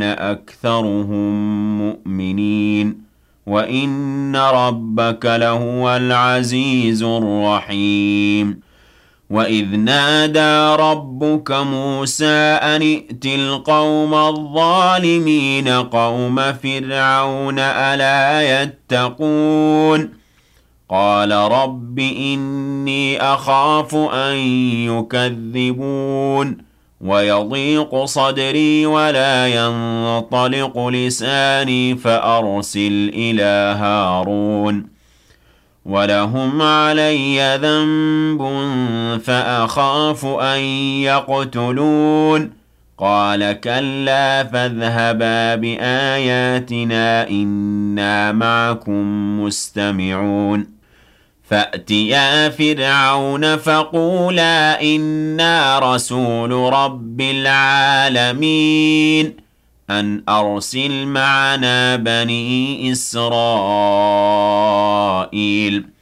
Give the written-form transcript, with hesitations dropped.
أكثرهم مؤمنين وإن ربك لهو العزيز الرحيم وإذ نادى ربك موسى أن ائت القوم الظالمين قوم فرعون ألا يتقون قال رب إني أخاف أن يكذبون ويضيق صدري ولا ينطلق لساني فأرسل إلى هارون ولهم علي ذنب فأخاف أن يقتلون قال كلا فاذهبا بآياتنا إنا معكم مستمعون فأتيا فرعون فقولا إنا رسول رب العالمين أن أرسل معنا بني إسرائيل